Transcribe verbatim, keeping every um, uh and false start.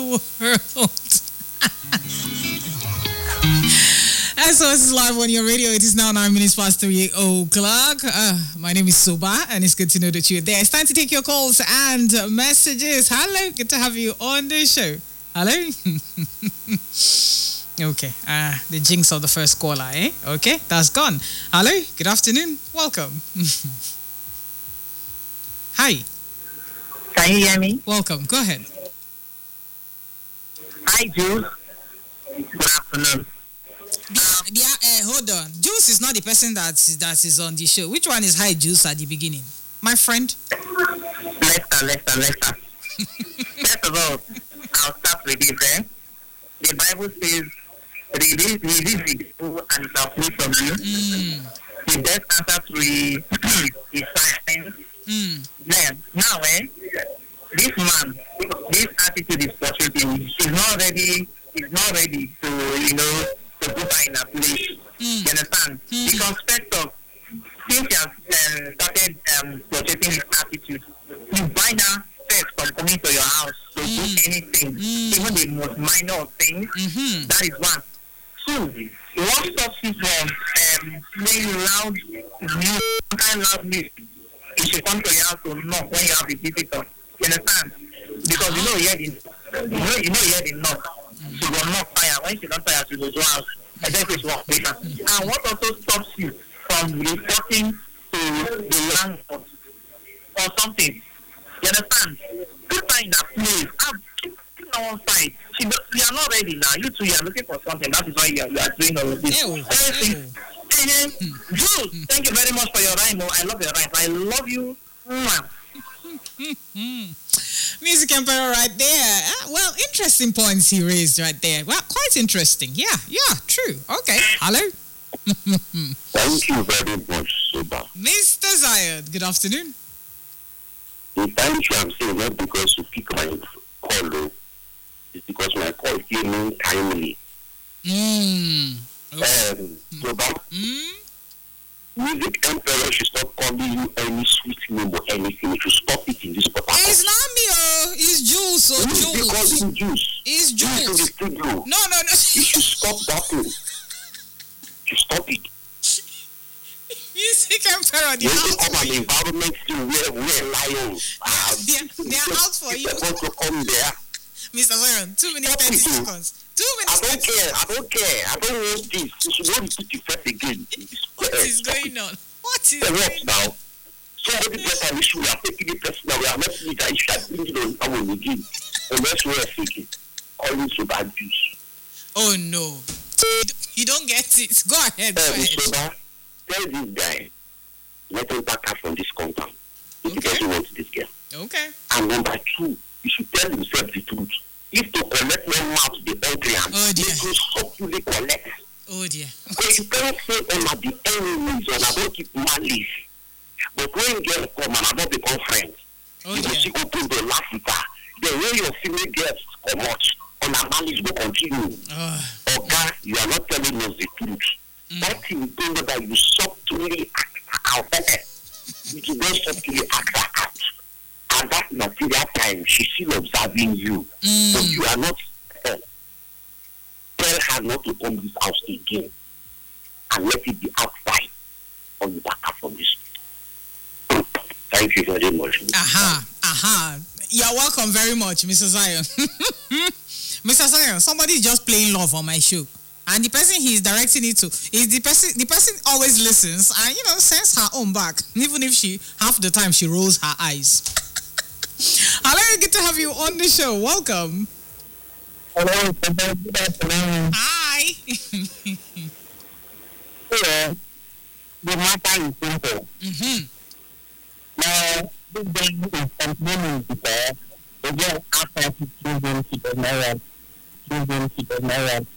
world. S O S is live on your radio. It is now nine minutes past three o'clock. Uh, my name is Soba, and it's good to know that you're there. It's time to take your calls and messages. Hello, good to have you on the show. Hello. Okay, uh, the jinx of the first caller, eh? Okay, that's gone. Hello, good afternoon. Welcome. Hi. Can you hear me? Welcome. Go ahead. Hi, Jules. Good afternoon. The, the, uh, hold on. Juice is not the person that that is on the show. Which one is Hi Juice at the beginning? My friend? Lester, Lester, Lester. First of all, I'll start with this, eh? The Bible says, release, release the devil and it shall flee from you. Mm. The best answer to it is silence. Mm. Then, now, eh? This man, this attitude is frustrating. He's not ready, he's not ready to, you know, to put her in a place. Mm. You understand? Mm. The conspect of since he has um, started um, projecting his attitude, you bind her first from coming to your house to Mm. do anything, Mm. even the most minor of things. Mm-hmm. That is one. Two, what stops you from um, playing loud music, kind loud music? You should come to your house to knock when you have a visitor. You understand? Because you know you hear the, you know you know you hear the knock. She will not fire. When she don't fire, she will go out. And then she will later. And what also stops you from reporting to the landlord or something? You understand? Put her in a place. And keep her on side. She do, you are not ready now. You two, you are looking for something. That is why you are, you are doing all of this. Ew. Everything. Mm-hmm. Jules, thank you very much for your rhyme. I love your rhyme. I love you. Mwah. Music Emperor right there. Uh, well, interesting points he raised right there. Well, quite interesting. Yeah, yeah, true. Okay. Hello. Thank you very much, Soba. Mister Zion, good afternoon. The thank you I'm saying not because you pick my call, though. It's because my call came in timely. Mm. Okay. Um, Soba, Mm. Music Emperor should stop calling you any sweet name or anything. You should stop it in this podcast. It's not me, oh. It's Jules, so You should be Jules. calling juice. It's Juice in the Jules. studio. No, no, no. You should stop that thing. You should stop it. Music Emperor, You they're need to out come for an you. environment to where, where lions are. They're, they're out for you. You're supposed to come there. Mister Zion, two minutes, Stop thirty it, oh. seconds. Two I minutes, don't thirty care. I don't care. I don't want this. You should not repeat yourself again. What Eh, is stop it. going on? What is The going what on? now? Somebody get an issue. We are taking it personal. We are not taking that issue. I think it on someone again. Unless we are thinking. Calling so bad juice. Oh no. You d- You don't get it. Go ahead. Go Tell this ahead. soda, tell this guy, let him back up from this compound. If he Okay. doesn't want this girl. Okay. And number two, he should tell himself the truth. If to collect one mouth, the ugly and Oh, dear. make him hopefully collect. Oh dear. Because you can't say all of the enemies and I don't keep malice. But when girls come and I don't become friends, Oh you will see dear. open the laugh with her. The way your female girls come out, on our malice will continue. Oh. Okay, you are not telling us the truth. Mm. That thing you don't know that you subtly act out. You do not subtly act out. And that material time, she's still observing you. Mm. But you are not. Uh, tell her not to come this house again. And let it be outside. Or you back up from this. Thank you very much. Aha. Aha. You're welcome very much, Mister Zion. Mister Zion, somebody is just playing love on my show. And the person he's directing it to is the person the person always listens and you know sends her own back. Even if she half the time she rolls her eyes. Hello, good to have you on the show. Welcome. Hello, good afternoon. Hi. Yeah, the matter is simple. mm-hmm. Now, this guy is complaining because the girl after she chooses him, she does not want. Chooses him, she does not want.